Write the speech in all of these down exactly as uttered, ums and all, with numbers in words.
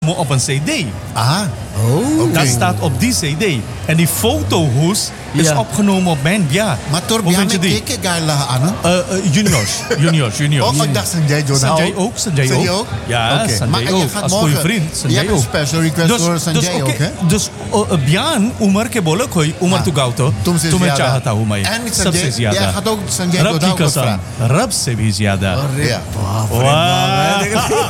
op een cd. Ah, oh, okay. Dat staat op die cd. En die fotohoes is Ja. opgenomen op mijn bia. Maar toch Hoe ben vind je je die? keke gala aan? Uh, uh, juniors, juniors, juniors. Oh, ik dacht Sanjay Jodha. Sanjay ook, Sanjay, Sanjay ook. ook? Ja, Okay. Sanjay Maar je ook. gaat Als goede morgen- vriend, je Sanjay hebt een ook. special request voor Sanjay dus, ook, okay, hè? Dus uh, Bian, Umar ke bola koi, Umar हाँ, tu गाओ तो, तुमसे तुम्हें ज्यादा। चाहता हूँ मैं, And Sanjay- सबसे ज्यादा। या gaat ook Sanjay रब Jodha की ook wat कसम, vragen? रब से भी ज्यादा। Ja. वाह।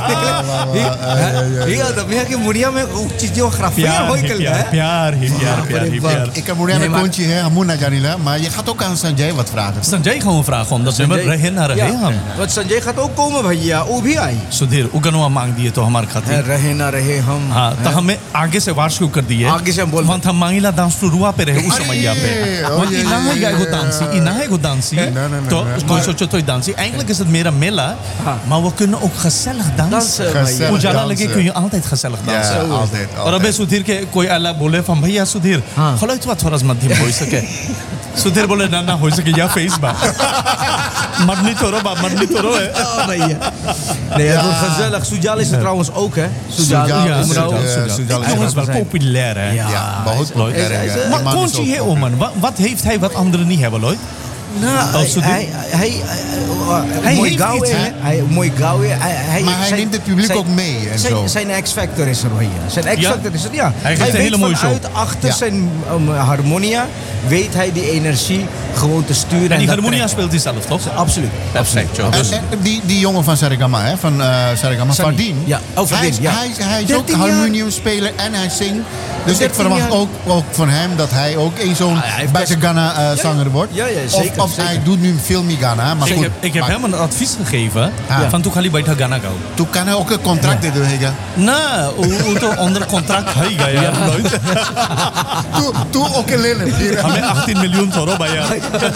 Iya, tapi ya mulia में चीजें खराफियां प्यार हो ही गई प्यार, है प्यार ही प्यार, प्यार ही प्यार. Ik heb Moria Nee, met maar- Kontje, hè, Hamoen naar Janila, maar je gaat ook aan Sanjay wat vragen. Sanjay gaan we vragen om dat nummer रहे ना रहे हम. बट संजय का तो कौन भैया वो भी आई सुधीर उगनवा मांग दिए तो हमारे खाते. रहे ना रहे हम हाँ, तो हमें आगे से वार शुरू कर दिए. आगे से हम बोल- Want हम मांगिला डांस रुआ पे रहे उस समय पे. oh, Want jee, ina jee, है jee, go jee. dansie, ina है go dansie. Nee, nee, nee, तो nee. कोई सोचो तो dansie. Eigenlijk is het meer een milla, हाँ. maar we kunnen ook gezellig dansen. dansen Gezellig. भैया Ujaala dansen. lege kun je altijd gezellig dansen. Ja, altijd, और अबे altijd. सुधीर के कोई अल्लाह बोले फम भैया सुधीर हाँ. खोलो तो थोड़ा मध्यम हो सके. सुधीर बोले ना ना हो सके या फेस बा. मरनी तो रो बा मरनी तो रो है. Oh, भैया nee het wordt gezellig Sujal is er trouwens ook hè Sujal Sujal, Ja, is Sujal, het, eh, Sujal. Sujal Die is jongen is wel zijn. populair, hè? Ja. Ja, maar goed, Lloyd. leuk, Hij is- hè. hij is- Die Maar man is Kontje, ook hey, goed. oh man, wat, wat heeft hij wat anderen niet hebben, Lloyd? nou Oh, hij Sujal. hij hij Hij mooi heeft gauw iets, hè hè? hij mooi gauw hè hij hij Maar hij zijn- neemt het publiek zijn- ook mee en zijn, zo. zijn X-Factor is er भैया zijn X-Factor is er ja Hij geeft een weet hele mooie show. vanuit achter Ja. zijn um, harmonia weet hij die energie gewoon te sturen En die dat harmonia trekt. speelt hij zelf, toch? absoluut Perfect, joh. En, Dus, en die, die jongen van Saregama, hè, van uh, Saregama, Sunny. Fardien. Ja, oh, Fardien, hij, is- ja. hij, is- hij is ook dertien jaar. harmoniumspeler en hij zingt. Dus ik dertien verwacht jaar. ook, ook van hem dat hij ook een zo'n hij heeft buiten best- Ghana uh, zanger wordt. Ja, ja, zeker, Of, of zeker. hij doet nu veel meer Ghana. Maar ik goed, heb, ik heb maar hem een advies gegeven Ja. van toen ga je bij Gana gaan. toen kan hij ook een contract doen. hè. Nee, hoe toch onder contract hij ga ja, Lloyd. Toen- Toen ook een lelijk. Hame achttien miljoen euro bij jou.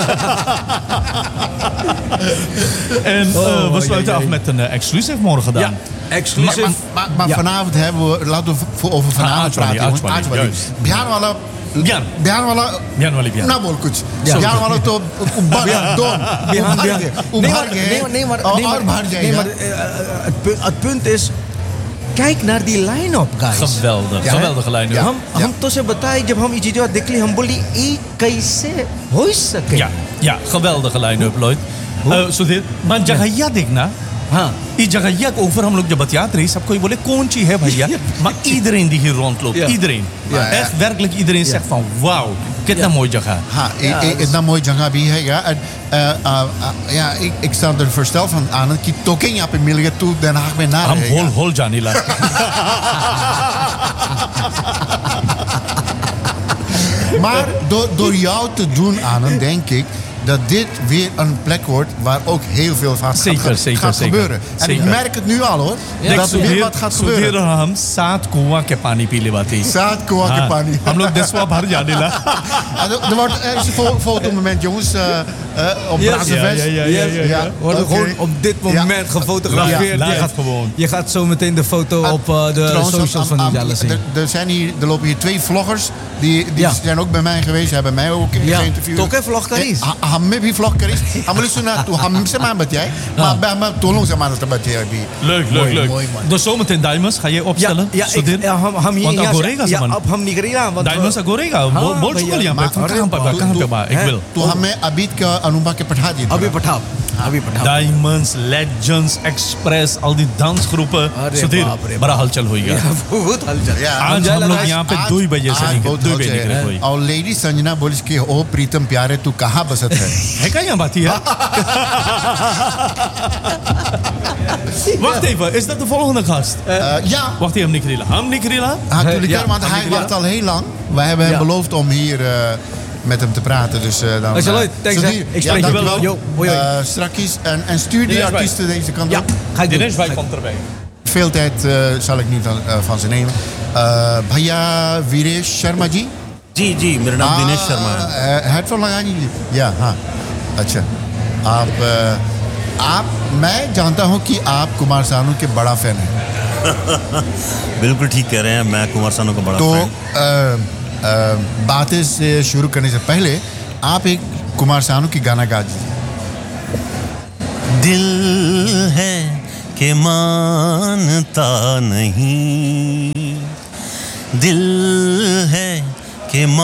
En uh, we sluiten af met een uh, exclusive morgen dan. ja Maar, exclusive maar, maar, maar Ja. vanavond hebben we, laten we voor- over vanavond Ah, Ajwali, praten. jongens. Ajwali, Ajwali. juist. Bihan wala, Bihan. Bihan wala, Bihan wali bihan. na bol kuch. Ja. Bihan wala to ubar, don. Bihan, Ubar Bihan. ge, Nee, ubar maar, ge. nee, maar, nee, maar, Oh, nee, maar, और बाहर nee, जाएगा. maar eh, eh, het, punt, het punt is, kijk naar die line-up, guys. Geweldig, Ja, geweldige lijn. Ja. हम हम तो से बताए जब हम ये चीजें देख ली हम बोली ये कैसे हो सके Ja, ja, geweldige line-up, Lloyd. Uh, Sudhir, man jagaya देखना. हाँ इस जगह को over हम लोग जब बतियात रही सबको ये बोले कौन ची है भैया maar iedereen die hier rondloopt Ja. iedereen Ja. echt werkelijk iedereen zegt van wauw कितना mooie जगह हाँ Ja, एक इतना मोई जगह भी है या en, uh, uh, uh, ja ik, ik sta er verstel van aan कि token यहाँ पे मिल गया तू Den Haag में ना हम रहेगा होल होल जाने ला maar door, door jou te doen Anand denk ik dat dit weer een plek wordt waar ook heel veel van Zeker, gaat, zeker, gaat zeker. gebeuren. En Zeker. ik merk het nu al hoor. देख dat er weer Sudhir wat gaat Sudhir gebeuren. और हम सात कुआं के पानी पी ले बाती Zaad, koa, हाँ, pani. हम लोग दसवा भर जाने ला Ah, Er er wordt er is een fo- fotomoment jongens uh, uh, op Yes. Brazenvest. Ja, ja, ja, ja, ja. worden oké. gewoon op dit moment gefotografeerd. Ja, je, live gaat, gewoon. je gaat zo meteen de foto Ah, op uh, de Trouwens, socials am- van am- Nujala zien. er, er, zijn hier, er lopen hier twee vloggers. Die, die Ja. zijn ook bij mij geweest. Hebben mij ook Ja. geïnterviewd. Toch, hè, vlogkaris? Eh, ha- Hamme भी vlogkaris. Hamme सुना तू हमसे मां बतियाए maar bij me tolong से मानस बतियाए भी. leuk leuk Mooi, leuk mooi, man. dus zometeen Diamonds ga je opstellen ja, ik, Sudhir ja, हम हम want यहाँ agorega से- ja, man अब हम निकल रहे हैं want Diamonds agorega हाँ, बोल बोल भैया, चुका यहाँ पे maar- तुम कहाँ पे बा तू- कहाँ पे तू- बा एक हैं? will तू हमें अबीद का अनुपा के पठा दी अभी पठाओ अभी पठाओ Diamonds, Legends, Express, al die dansgroepen. अरे सुधीर बाप रे बड़ा हलचल होएगा या, बहुत हलचल Ja, आज Nujala हम लोग guys, यहाँ पे आज- दो ही बजे से आज निकले बहुत दो ही हलचल बजे निकले है। कोई और लेडी संजना बोलिस कि ओ प्रीतम प्यारे तू कहाँ बसत है है क्या यहाँ बात ही है wacht even is dat de volgende gast Uh, ja, wacht even Nikrila Ham Nikrila natuurlijk. Ja, want hij natuurlijk, wacht al heel lang. Wij hebben hem Ja. beloofd om hier uh, met hem te praten. Dus uh, dan... Als je uh, leuk, thanks, Sudhir, hè. Ik spreek ja, je wel. dankjewel. Yo, hoi, hoi. Uh, strakjes. En, en stuur die Dinesh Bhai. artiesten deze kant Ja, op. ga ik doen. Dinesh Bhai komt erbij Veel tijd uh, zal ik niet uh, van ze nemen. Uh, Bhaiya Viresh Sharma ji. जी जी मेरा नाम दिनेश शर्मा है हेडफोन लगा लीजिए या हाँ अच्छा आप uh, आप मैं जानता हूँ कि आप कुमार सानू के बड़ा फैन हैं बिल्कुल ठीक कह रहे हैं मैं कुमार सानू का बड़ा तो फैन uh, uh, बातें से शुरू करने से पहले आप एक कुमार सानू की गाना गा दीजिए दिल है के मानता नहीं, दिल है के